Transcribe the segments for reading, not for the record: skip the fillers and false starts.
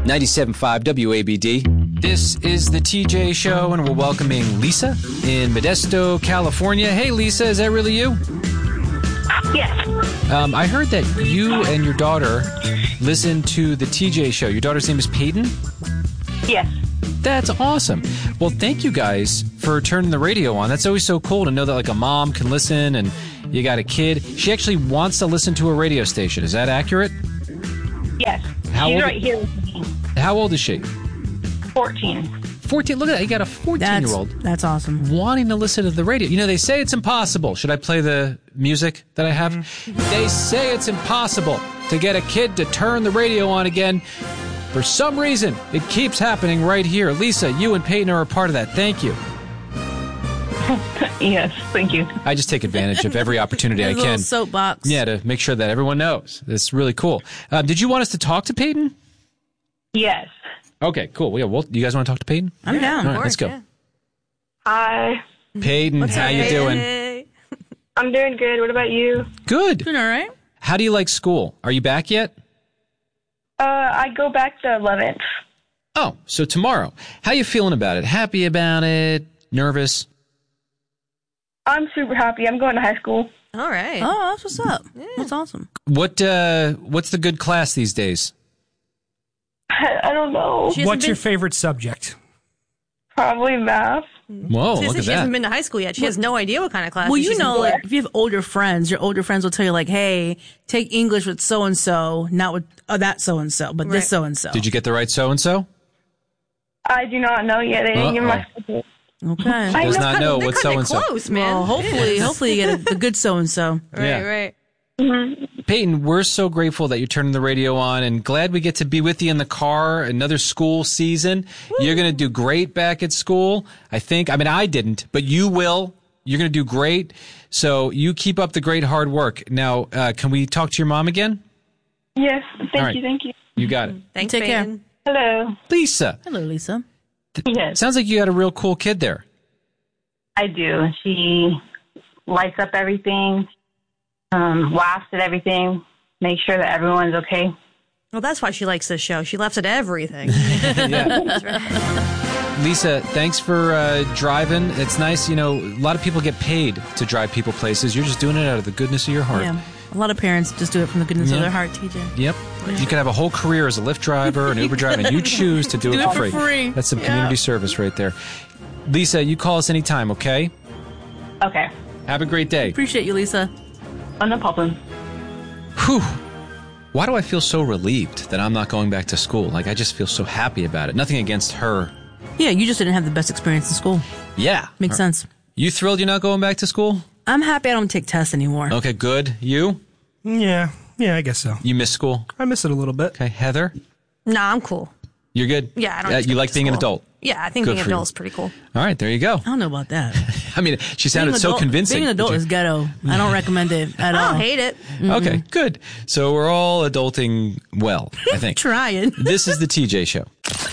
97.5 WABD. This is the TJ Show, and we're welcoming Lisa in Modesto, California. Hey, Lisa, is that really you? Yes. I heard that you and your daughter listen to the TJ Show. Your daughter's name is Peyton? Yes. That's awesome. Well, thank you guys for turning the radio on. That's always so cool to know that like a mom can listen and you got a kid. She actually wants to listen to a radio station. Is that accurate? Yes. How She's old- right here with me. How old is she? 14. 14. Look at that. You got a 14-year-old That's awesome. wanting to listen to the radio. You know, they say it's impossible. Should I play the music that I have? They say it's impossible to get a kid to turn the radio on again. For some reason, it keeps happening right here. Lisa, you and Peyton are a part of that. Thank you. Yes, thank you. I just take advantage of every opportunity I A little can. soapbox. Yeah, to make sure that everyone knows. It's really cool. Did you want us to talk to Peyton? Yes. Okay, cool. Yeah, well, you guys want to talk to Peyton? I'm down. All right, let's go. yeah. Hi. Peyton, how you doing? Hey. I'm doing good. What about you? Good. Doing all right? How do you like school? Are you back yet? I go back to 11th. Oh, so tomorrow. How you feeling about it? Happy about it? Nervous? I'm super happy. I'm going to high school. All right. Oh, that's what's up. That's awesome. What's the good class these days? I don't know. She hasn't What's been- your favorite subject? Probably math. Whoa, Since look at she hasn't that. been to high school yet. She has no idea what kind of class. Well, you know, like if you have older friends, your older friends will tell you, like, "Hey, take English with so and so, not with that so and so, but Right. this so and so." Did you get the right so-and-so? I do not know yet. They didn't give me my schedule. Okay. I Does know. not know they're what kind of so-and-so. close, man. Well, hopefully you get a good so and so. Right, Yeah. right. Peyton, we're so grateful that you're turning the radio on and glad we get to be with you in the car. Another school season. You're going to do great back at school, I think. I mean, I didn't, but you will. You're going to do great. So you keep up the great hard work. Now, can we talk to your mom again? Yes. All Thank right. you. Thank you. You got it. Thanks, Take care. Peyton. Hello. Lisa, Hello, Lisa. Yes. sounds like you got a real cool kid there. I do. She lights up everything, laughs at everything, makes sure that everyone's okay. Well, that's why she likes this show. She laughs at everything. Lisa, thanks for driving. It's nice. You know, a lot of people get paid to drive people places. You're just doing it out of the goodness of your heart. Yeah. A lot of parents just do it from the goodness Yeah. of their heart, TJ. Yep. You could have a whole career as a Lyft driver, an Uber driver, and you choose to do it for free. That's some community service right there. Lisa, you call us anytime, okay? Okay. Have a great day. Appreciate you, Lisa. Oh, no problem. Whew. Why do I feel so relieved that I'm not going back to school? Like, I just feel so happy about it. Nothing against her. Yeah, you just didn't have the best experience in school. Yeah. Makes sense. You thrilled you're not going back to school? I'm happy I don't take tests anymore. Okay, good. You? Yeah, I guess so. You miss school? I miss it a little bit. Okay. Heather? Nah, I'm cool. You're good? Yeah, I don't. have to You go like to being an school. adult? Yeah, I think Good being an for you. adult is pretty cool. All right, there you go. I don't know about that. I mean, she sounded Being so adult- convincing. Being an adult Did you- is ghetto. I don't recommend it at I all. don't hate it. Okay, good. So we're all adulting well, I think. Trying. This is the TJ Show.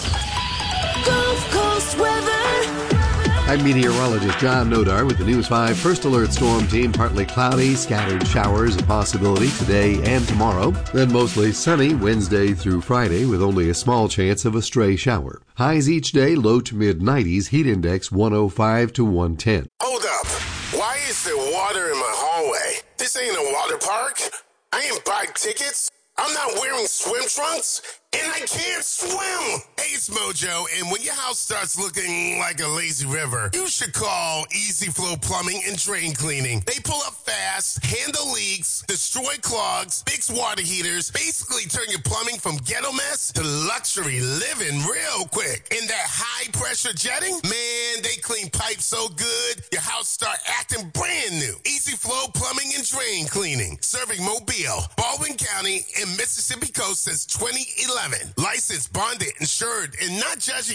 Gulf Coast weather. I'm meteorologist John Nodar with the News 5 First Alert Storm Team. Partly cloudy, scattered showers a possibility today and tomorrow. Then mostly sunny Wednesday through Friday with only a small chance of a stray shower. Highs each day low to mid 90s. Heat index 105 to 110. Hold up. Why is there water in my hallway? This ain't a water park. I ain't buy tickets. I'm not wearing swim trunks. And I can't swim. Hey, it's Mojo, and when your house starts looking like a lazy river, you should call Easy Flow Plumbing and Drain Cleaning. They pull up fast, handle leaks, destroy clogs, fix water heaters, basically turn your plumbing from ghetto mess to luxury living real quick. And that high-pressure jetting, man, they clean pipes so good, your house start acting brand new. Easy Flow Plumbing and Drain Cleaning, serving Mobile, Baldwin County, and Mississippi Coast since 2011. Licensed, bonded, insured, and not judging